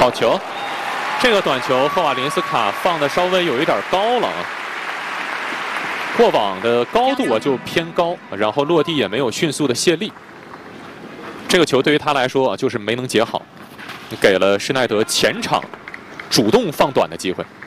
好球，这个短球赫瓦林斯卡放的稍微有一点高了啊，过网的高度就偏高，然后落地也没有迅速的卸力。这个球对于他来说就是没能接好，给了施耐德前场主动放短的机会。